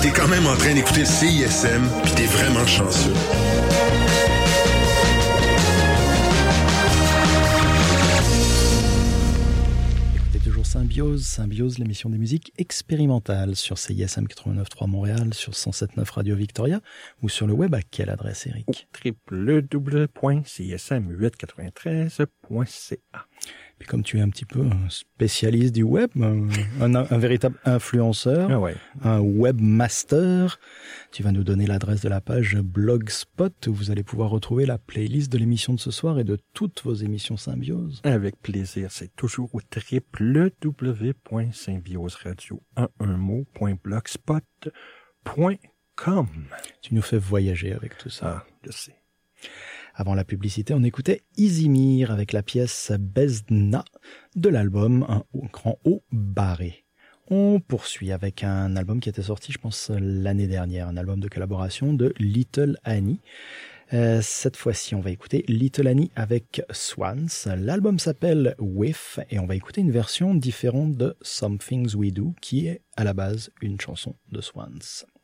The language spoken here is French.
T'es quand même en train d'écouter CISM, puis t'es vraiment chanceux. Symbiose, l'émission des musiques expérimentales sur CISM 89.3 Montréal, sur 107.9 Radio Victoria ou sur le web. À quelle adresse, Eric? www.csm893.ca. Puis comme tu es un petit peu un spécialiste du web, un véritable influenceur, un webmaster, tu vas nous donner l'adresse de la page Blogspot où vous allez pouvoir retrouver la playlist de l'émission de ce soir et de toutes vos émissions Symbiose. Avec plaisir, c'est toujours au www.symbioseradio1.blogspot.com. Tu nous fais voyager avec tout ça. Ah, je sais. Avant la publicité, on écoutait Izimir avec la pièce Bezdna de l'album Un grand O barré. On poursuit avec un album qui était sorti, je pense, l'année dernière, un album de collaboration de Little Annie. Cette fois-ci, on va écouter Little Annie avec Swans. L'album s'appelle Whiff et on va écouter une version différente de Some Things We Do qui est à la base une chanson de Swans.